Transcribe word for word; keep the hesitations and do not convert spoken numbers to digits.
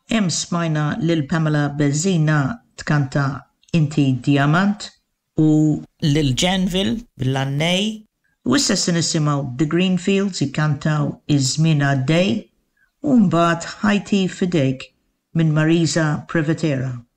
Hemm smajna lil Pamela Bezzina tkanta Inti Diamant u lil Janville bil-Annej u issa se nisimgħu The Greenfields jikkantaw Iż-żmien għaddej u mbagħad Ħajti f'idejk minn Marisa Privatera.